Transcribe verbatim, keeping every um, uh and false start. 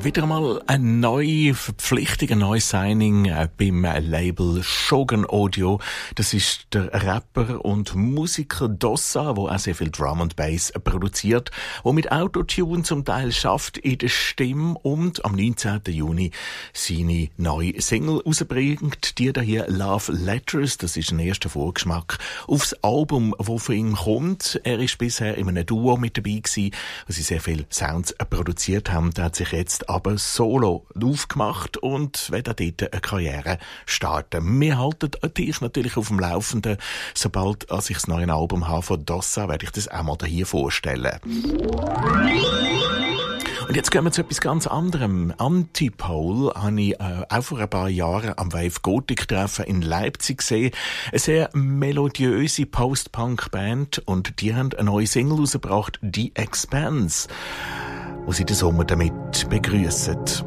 Wieder einmal eine neue Verpflichtung, ein neues Signing äh, beim Label Shogun Audio. Das ist der Rapper und Musiker Dossa, der auch sehr viel Drum und Bass produziert, der mit Autotune zum Teil schafft in der Stimme und am neunzehnten Juni seine neue Single rausbringt. Die da hier Love Letters, das ist ein erster Vorgeschmack aufs Album, das von ihm kommt. Er ist bisher in einem Duo mit dabei gewesen, wo sie sehr viele Sounds produziert haben. Der hat sich jetzt aber solo aufgemacht und will dort eine Karriere starten. Wir halten dich natürlich auf dem Laufenden. Sobald ich das neue Album habe von Dossa, werde ich das auch mal hier vorstellen. Und jetzt kommen wir zu etwas ganz anderem. Antipole habe ich äh, auch vor ein paar Jahren am Wave Gothic Treffen in Leipzig gesehen. Eine sehr melodiöse Post-Punk-Band und die haben eine neue Single rausgebracht, The Expanse, wo sie den Sommer damit begrüssen.